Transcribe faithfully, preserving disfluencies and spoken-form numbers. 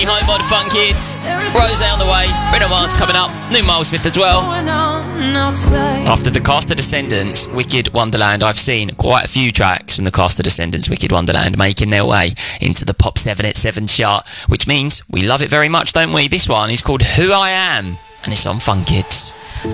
Home by the Fun Kids. Rose on the way. Bruno Mars coming up. New Miles Smith as well. After the Cast of Descendants, Wicked Wonderland, I've seen quite a few tracks from the Cast of Descendants, Wicked Wonderland, making their way into the Pop seven at seven chart, which means we love it very much, don't we? This one is called Who I Am, and it's on Fun Kids.